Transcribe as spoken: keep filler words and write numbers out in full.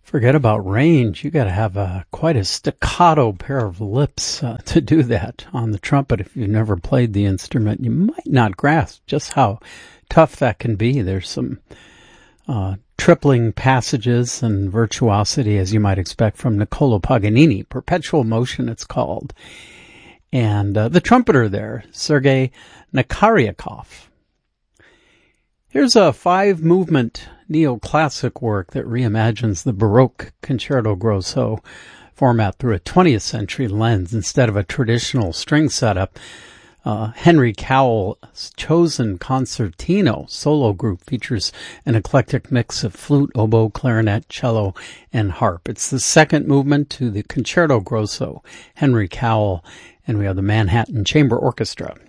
Forget about range. You got to have a quite a staccato pair of lips uh, to do that on the trumpet. If you've never played the instrument, you might not grasp just how tough that can be. There's some uh, tripling passages and virtuosity, as you might expect from Niccolo Paganini. Perpetual Motion, it's called. And uh, the trumpeter there, Sergei Nakaryakov. Here's a five-movement neoclassic work that reimagines the Baroque concerto grosso format through a twentieth century lens instead of a traditional string setup. Uh, Henry Cowell's Chosen Concertino solo group features an eclectic mix of flute, oboe, clarinet, cello, and harp. It's the second movement to the Concerto Grosso, Henry Cowell, and we have the Manhattan Chamber Orchestra.